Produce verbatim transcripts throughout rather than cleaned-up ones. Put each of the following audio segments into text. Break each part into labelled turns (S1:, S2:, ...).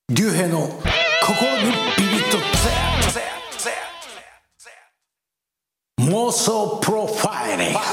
S1: 竜兵の心にビビッと妄想プロファイリング。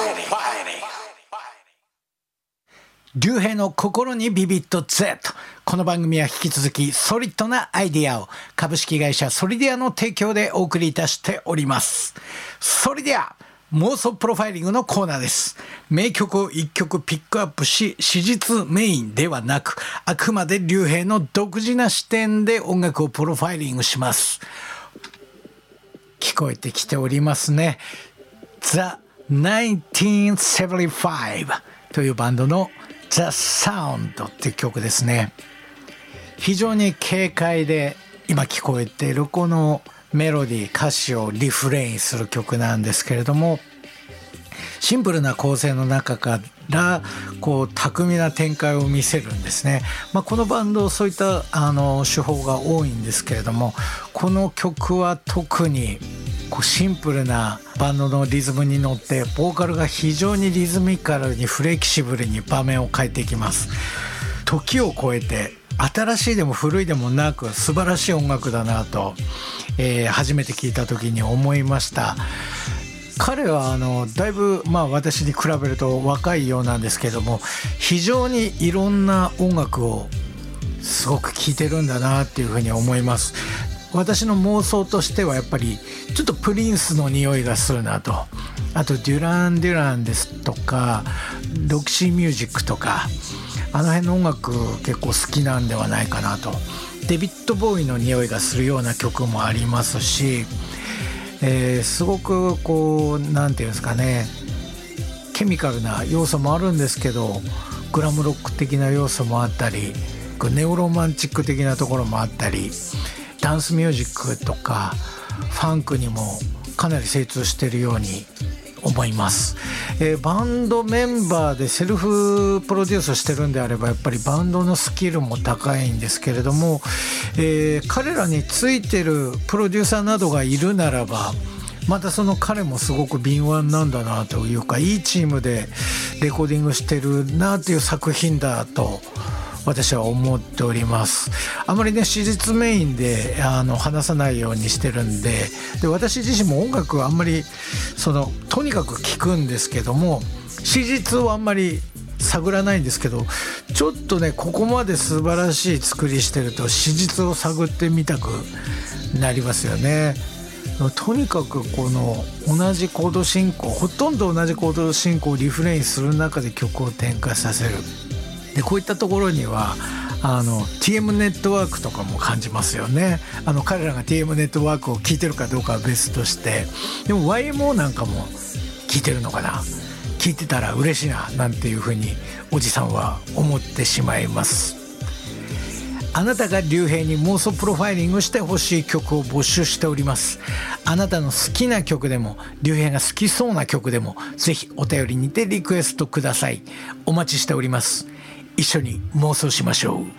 S1: 竜兵の心にビビッと Z。 この番組は引き続きソリッドなアイディアを株式会社ソリディアの提供でお送りいたしております。ソリディア妄想プロファイリングのコーナーです。名曲を一曲ピックアップし、史実メインではなく、あくまで竜兵の独自な視点で音楽をプロファイリングします。聞こえてきておりますね。The ナインティーンセブンティファイブ というバンドの The Sound っていう曲ですね。非常に軽快で今聞こえているこのメロディー、歌詞をリフレインする曲なんですけれども、シンプルな構成の中からこう巧みな展開を見せるんですね。まあ、このバンドそういったあの手法が多いんですけれども、この曲は特にこうシンプルなバンドのリズムに乗ってボーカルが非常にリズミカルにフレキシブルに場面を変えていきます。時を超えて新しいでも古いでもなく素晴らしい音楽だなと、えー、初めて聞いた時に思いました。彼はあのだいぶ、まあ、私に比べると若いようなんですけども、非常にいろんな音楽をすごく聴いてるんだなっていうふうに思います。私の妄想としてはやっぱりちょっとプリンスの匂いがするなと、あとデュラン・デュランですとかロキシーミュージックとか、あの辺の音楽結構好きなんではないかなと。デビッド・ボーイの匂いがするような曲もありますし、えー、すごくこうなんていうんですかね、ケミカルな要素もあるんですけど、グラムロック的な要素もあったり、ネオロマンチック的なところもあったり、ダンスミュージックとかファンクにもかなり精通しているように思います。えー、バンドメンバーでセルフプロデュースしてるんであればやっぱりバンドのスキルも高いんですけれども、えー、彼らについてるプロデューサーなどがいるならばまたその彼もすごく敏腕なんだなというか、いいチームでレコーディングしてるなという作品だと私は思っております。あまりね史実メインであの話さないようにしてるんで、で私自身も音楽はあんまりそのとにかく聴くんですけども、史実をあんまり探らないんですけど、ちょっとねここまで素晴らしい作りしてると史実を探ってみたくなりますよね。とにかくこの同じコード進行、ほとんど同じコード進行をリフレインする中で曲を展開させる。でこういったところにはあの ティーエム ネットワークとかも感じますよね。あの彼らが ティーエム ネットワークを聴いてるかどうかは別として、でも ワイエムオー なんかも聴いてるのかな、聴いてたら嬉しいななんていうふうにおじさんは思ってしまいます。あなたが竜兵に妄想プロファイリングしてほしい曲を募集しております。あなたの好きな曲でも竜兵が好きそうな曲でもぜひお便りにてリクエストください。お待ちしております。一緒に妄想しましょう。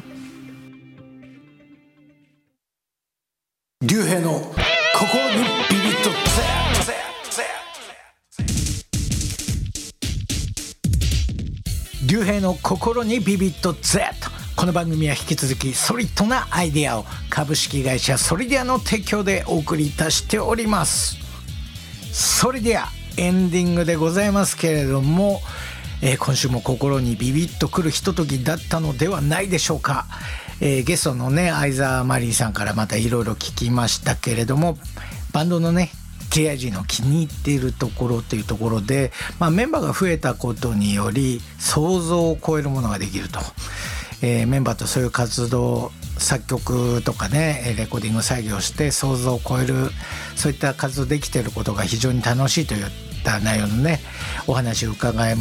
S1: 竜兵の心にビビッと竜兵の心にビビッと Z。 この番組は引き続きソリッドなアイデアを株式会社ソリディアの提供でお送りいたしております。ソリディアエンディングでございますけれども、えー、今週も心にビビッとくるひとときだったのではないでしょうか。えー、ゲストのね相沢マリーさんからまたいろいろ聞きましたけれども、バンドのね ジェイアイジー の気に入っているところというところで、まあ、メンバーが増えたことにより想像を超えるものができると、えー、メンバーとそういう活動、作曲とかねレコーディング作業して想像を超える、そういった活動できていることが非常に楽しいといった内容のねお話を伺い